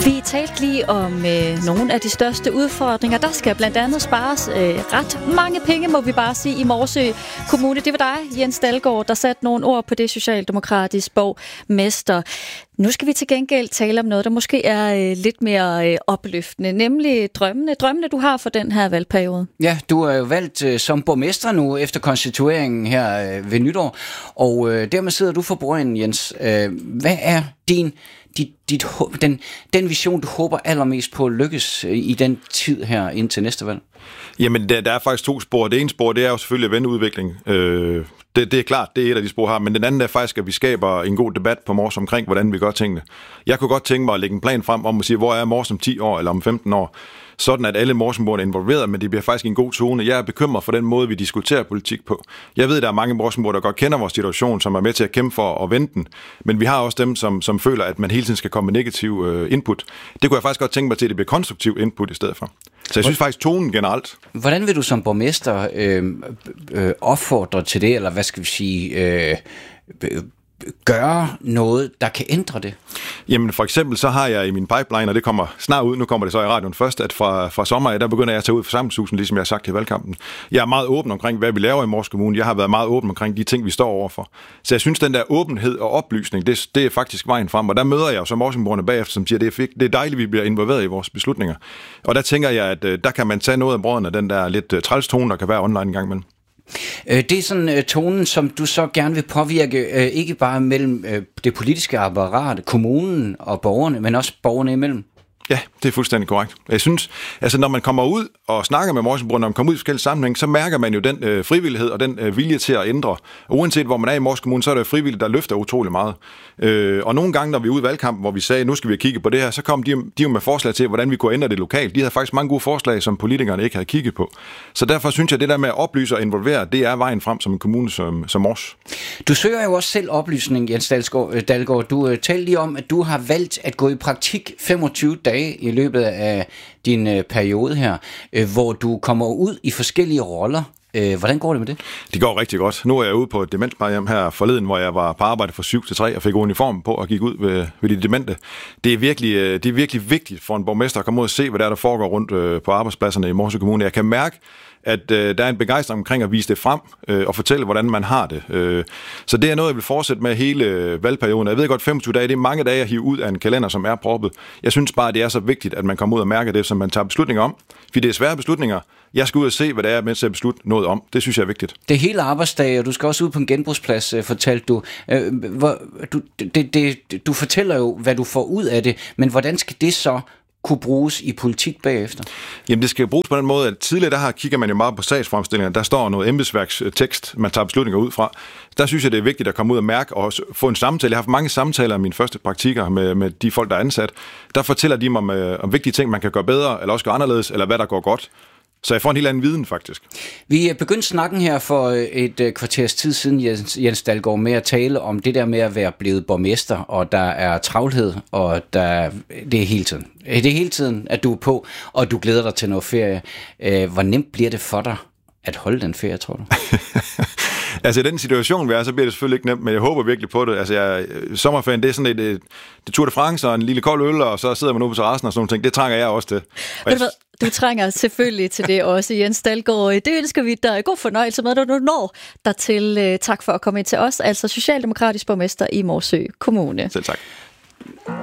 Vi talte lige om nogle af de største udfordringer. Der skal blandt andet spares ret mange penge, må vi bare sige, i Morsø Kommune. Det var dig, Jens Dalgaard, der satte nogle ord på det socialdemokratiske borgmester. Nu skal vi til gengæld tale om noget, der måske er lidt mere opløftende, nemlig drømmene, du har for den her valgperiode. Ja, du er jo valgt som borgmester nu efter konstitueringen her ved nytår, og dermed sidder du for bordenden, Jens. Hvad er den vision, du håber allermest på at lykkes i den tid her indtil næste valg? Jamen, der er faktisk 2 spor. Det ene spor, det er jo selvfølgelig at vende udvikling. Det er klart, det er et af de spor her, men den anden er faktisk, at vi skaber en god debat på Mors omkring, hvordan vi gør tingene. Jeg kunne godt tænke mig at lægge en plan frem om at sige, hvor er Mors om 10 år eller om 15 år, sådan at alle morsområder er involveret, men det bliver faktisk en god tone. Jeg er bekymret for den måde, vi diskuterer politik på. Jeg ved, der er mange morsområder, der godt kender vores situation, som er med til at kæmpe for at vende den, men vi har også dem, som føler, at man hele tiden skal komme med negativ input. Det kunne jeg faktisk godt tænke mig til, at det bliver konstruktiv input i stedet for. Så jeg synes faktisk tonen generelt. Hvordan vil du som borgmester opfordre til det, eller hvad skal vi sige, gøre noget, der kan ændre det? Jamen for eksempel så har jeg i min pipeline, og det kommer snart ud, nu kommer det så i radioen først, at fra sommer, der begynder jeg at tage ud for forsamlingshusen, ligesom jeg har sagt i valgkampen. Jeg er meget åben omkring, hvad vi laver i Mors Kommune. Jeg har været meget åben omkring de ting, vi står overfor. Så jeg synes, den der åbenhed og oplysning, det er faktisk vejen frem. Og der møder jeg jo så morsområderne bagefter, som siger, det er dejligt, vi bliver involveret i vores beslutninger. Og der tænker jeg, at der kan man tage noget af brøden af den der lidt trælstone, der kan være online en gang imellem. Det er sådan tonen, som du så gerne vil påvirke, ikke bare mellem det politiske apparat, kommunen og borgerne, men også borgerne imellem. Ja, det er fuldstændig korrekt. Jeg synes, altså når man kommer ud og snakker med morsområderne, når man kommer ud i forskellige sammenhæng, så mærker man jo den frivillighed og den vilje til at ændre. Og uanset hvor man er i Mors Kommune, så er det frivilligt, der løfter utrolig meget. Og nogle gange, når vi er ude i valgkampen, hvor vi sagde, nu skal vi kigge på det her, så kom de jo med forslag til, hvordan vi kunne ændre det lokalt. De havde faktisk mange gode forslag, som politikerne ikke havde kigget på. Så derfor synes jeg, at det der med at oplyse og involvere, det er vejen frem som en kommune som Mors. Du søger jo også selv oplysning, Jens Dalgaard. Du talte lige om, at du har valgt at gå i praktik 25 dage i løbet af din periode her, hvor du kommer ud i forskellige roller. Hvordan går det med det? Det går rigtig godt. Nu er jeg ude på et demensplejehjem her forleden, hvor jeg var på arbejde fra 7 til 3 og fik uniform på og gik ud ved de demente. Det er virkelig vigtigt for en borgmester at komme ud og se, hvad der foregår rundt på arbejdspladserne i Morsø Kommune. Jeg kan mærke, at der er en begejstring omkring at vise det frem og fortælle, hvordan man har det. Så det er noget, jeg vil fortsætte med hele valgperioden. Jeg ved godt, 25 dage, det er mange dage at hive ud af en kalender, som er proppet. Jeg synes bare, det er så vigtigt, at man kommer ud og mærker det, som man tager beslutninger om. Fordi det er svære beslutninger. Jeg skal ud og se, hvad det er med til at beslutte noget om. Det synes jeg er vigtigt. Det er hele arbejdsdag, og du skal også ud på en genbrugsplads, fortalte du. Du fortæller jo, hvad du får ud af det, men hvordan skal det så kunne bruges i politik bagefter? Jamen det skal bruges på den måde, at tidligere kigger man jo meget på sagsfremstillinger. Der står noget embedsværkstekst, man tager beslutninger ud fra. Der synes jeg, det er vigtigt at komme ud og mærke og få en samtale. Jeg har haft mange samtaler af mine første praktikker med de folk, der er ansat. Der fortæller de mig om vigtige ting, man kan gøre bedre, eller også gøre anderledes, eller hvad der går godt. Så jeg får en helt anden viden, faktisk. Vi begyndte snakken her for et kvarters tid siden, Jens Dalgaard, med at tale om det der med at være blevet borgmester, og der er travlhed, og det er hele tiden. Det er hele tiden, at du er på, og du glæder dig til noget ferie. Hvor nemt bliver det for dig at holde den ferie, tror du? Altså i den situation, vi er, så bliver det selvfølgelig ikke nemt, men jeg håber virkelig på det. Altså sommerferien, det er sådan det Tour de France og en lille kold øl, og så sidder man ude på terrassen og sådan nogle ting. Det trænger jeg også til. Du trænger selvfølgelig til det også, Jens Dalgaard. Det ønsker vi dig god fornøjelse med, når du når dertil. Tak for at komme ind til os, altså socialdemokratisk borgmester i Morsø Kommune. Selv tak.